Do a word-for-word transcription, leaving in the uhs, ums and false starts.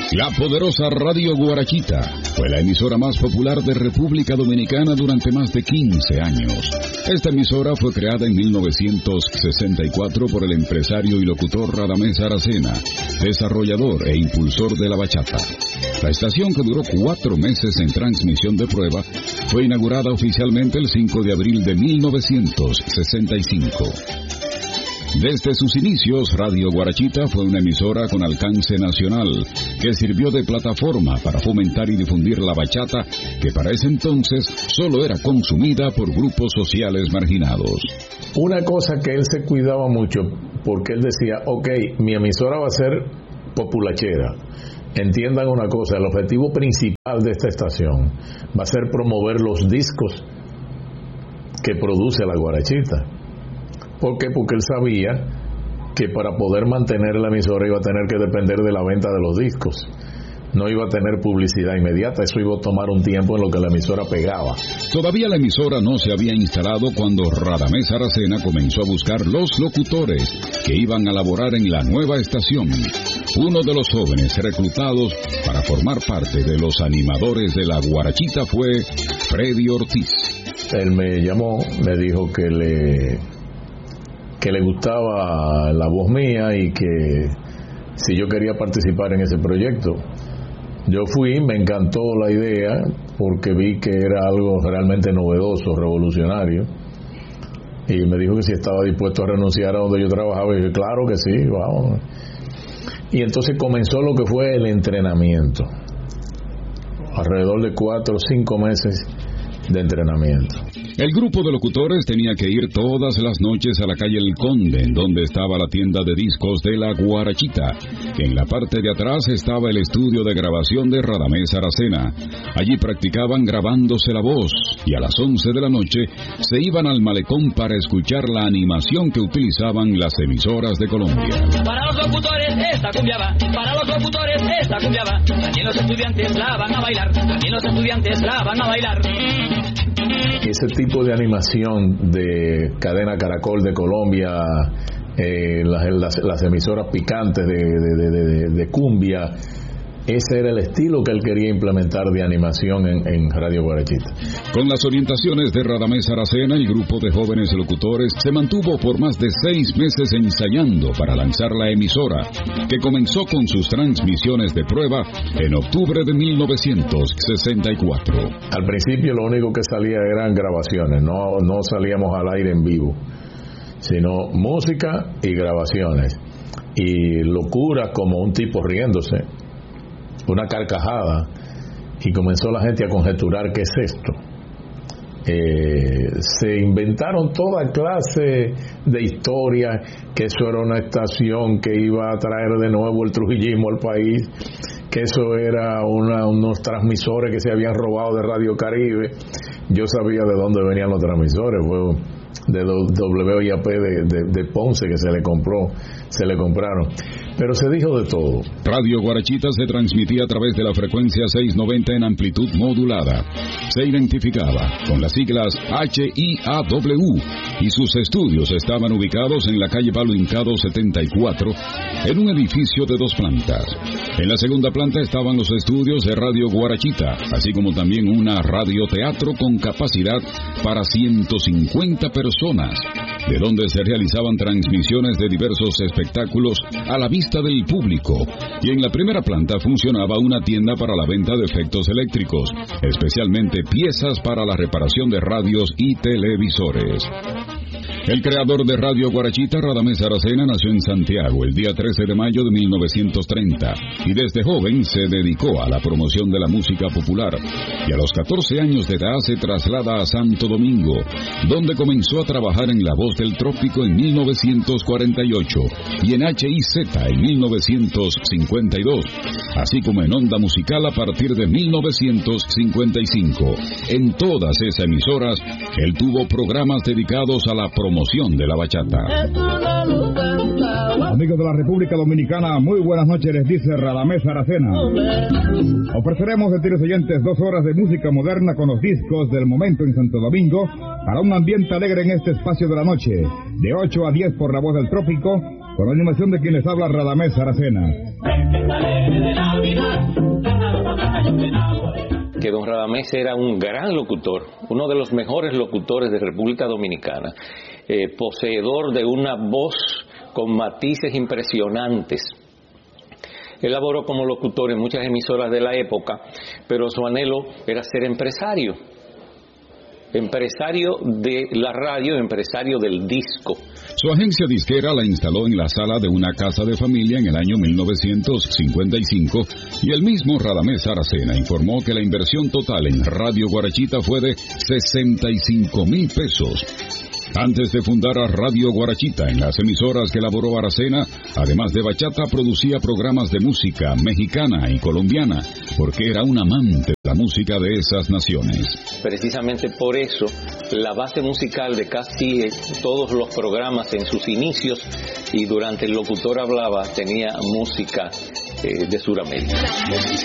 La poderosa Radio Guarachita fue la emisora más popular de República Dominicana durante más de quince años. Esta emisora fue creada en mil novecientos sesenta y cuatro por el empresario y locutor Radamés Aracena, desarrollador e impulsor de la bachata. La estación, que duró cuatro meses en transmisión de prueba, fue inaugurada oficialmente el cinco de abril de mil novecientos sesenta y cinco. Desde sus inicios, Radio Guarachita fue una emisora con alcance nacional que sirvió de plataforma para fomentar y difundir la bachata, que para ese entonces solo era consumida por grupos sociales marginados. Una cosa que él se cuidaba mucho, porque él decía, ok, mi emisora va a ser populachera. Entiendan una cosa, el objetivo principal de esta estación va a ser promover los discos que produce la Guarachita. ¿Por qué? Porque él sabía que para poder mantener la emisora iba a tener que depender de la venta de los discos. No iba a tener publicidad inmediata, eso iba a tomar un tiempo en lo que la emisora pegaba. Todavía la emisora no se había instalado cuando Radamés Aracena comenzó a buscar los locutores que iban a laborar en la nueva estación. Uno de los jóvenes reclutados para formar parte de los animadores de la Guarachita fue Freddy Ortiz. Él me llamó, me dijo que le... que le gustaba la voz mía y que si yo quería participar en ese proyecto. Yo fui, me encantó la idea porque vi que era algo realmente novedoso, revolucionario, y me dijo que si estaba dispuesto a renunciar a donde yo trabajaba, y dije, claro que sí, vamos. Y entonces comenzó lo que fue el entrenamiento, alrededor de cuatro o cinco meses de entrenamiento. El grupo de locutores tenía que ir todas las noches a la calle El Conde, en donde estaba la tienda de discos de la Guarachita. En la parte de atrás estaba el estudio de grabación de Radamés Aracena. Allí practicaban grabándose la voz, y a las once de la noche se iban al malecón para escuchar la animación que utilizaban las emisoras de Colombia. Para los locutores esta cumbia va, para los locutores esta cumbia va. También los estudiantes la van a bailar, también los estudiantes la van a bailar. Ese tipo de animación de Cadena Caracol de Colombia, eh, las, las, las emisoras picantes de, de, de, de, de cumbia, ese era el estilo que él quería implementar de animación en, en Radio Guarachita. Con las orientaciones de Radamés Aracena, el grupo de jóvenes locutores se mantuvo por más de seis meses ensayando para lanzar la emisora, que comenzó con sus transmisiones de prueba en octubre de mil novecientos sesenta y cuatro. Al principio lo único que salía eran grabaciones, no, no salíamos al aire en vivo, sino música y grabaciones, y locura como un tipo riéndose, una carcajada, y comenzó la gente a conjeturar qué es esto. Eh, se inventaron toda clase de historias, que eso era una estación que iba a traer de nuevo el trujillismo al país, que eso era una, unos transmisores que se habían robado de Radio Caribe. Yo sabía de dónde venían los transmisores, fue de W I A P de, de, de Ponce, que se le compró, se le compraron, pero se dijo de todo. Radio Guarachita se transmitía a través de la frecuencia seiscientos noventa en amplitud modulada. Se identificaba con las siglas H I A W y sus estudios estaban ubicados en la calle Palo Hincado setenta y cuatro, en un edificio de dos plantas. En la segunda planta estaban los estudios de Radio Guarachita, así como también una radioteatro con capacidad para ciento cincuenta personas, de donde se realizaban transmisiones de diversos espectáculos a la vista del público. Y en la primera planta funcionaba una tienda para la venta de efectos eléctricos, especialmente piezas para la reparación de radios y televisores. El creador de Radio Guarachita, Radamés Aracena, nació en Santiago el día trece de mayo de mil novecientos treinta y desde joven se dedicó a la promoción de la música popular, y a los catorce años de edad se traslada a Santo Domingo, donde comenzó a trabajar en La Voz del Trópico en mil novecientos cuarenta y ocho y en H I Z en mil novecientos cincuenta y dos, así como en Onda Musical a partir de mil novecientos cincuenta y cinco. En todas esas emisoras, él tuvo programas dedicados a la promoción de la bachata. Amigos de la República Dominicana, muy buenas noches, les dice Radamés Aracena. Ofreceremos a tiros oyentes dos horas de música moderna con los discos del momento en Santo Domingo para un ambiente alegre en este espacio de la noche, de ocho a diez por la voz del trópico, con la animación de quien les habla Radamés Aracena. Que don Radamés era un gran locutor, uno de los mejores locutores de República Dominicana, eh, poseedor de una voz con matices impresionantes. Él laboró como locutor en muchas emisoras de la época, pero su anhelo era ser empresario. Empresario de la radio, empresario del disco. Su agencia disquera la instaló en la sala de una casa de familia en el año mil novecientos cincuenta y cinco y el mismo Radamés Aracena informó que la inversión total en Radio Guarachita fue de sesenta y cinco mil pesos. Antes de fundar a Radio Guarachita, en las emisoras que elaboró Aracena, además de bachata, producía programas de música mexicana y colombiana, porque era un amante de la música de esas naciones. Precisamente por eso, la base musical de casi todos los programas en sus inicios y durante el locutor hablaba, tenía música eh, de Sudamérica.